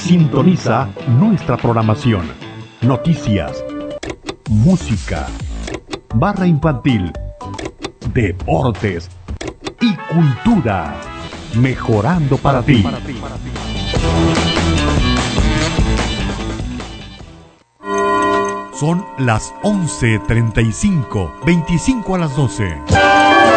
Sintoniza nuestra programación. Noticias, música, barra infantil, deportes y cultura. Mejorando para ti. Son las 11:35, 25 a las 12.